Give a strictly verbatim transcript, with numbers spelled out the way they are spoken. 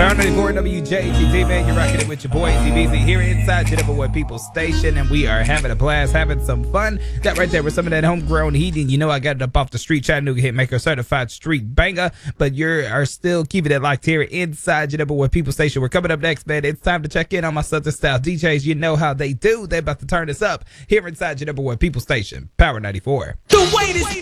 Power ninety-four W J T T, man. You're rocking it with your boy Z B Z here inside Your Number One People Station, and we are having a blast, having some fun. That right there was some of that homegrown heating. You know, I got it up off the street, Chattanooga Hitmaker certified street banger, but you are still keeping it locked here inside Your Number One People Station. We're coming up next, man. It's time to check in on my Southern Style D Js. You know how they do. They're about to turn us up here inside Your Number One People Station, Power ninety-four. The wait is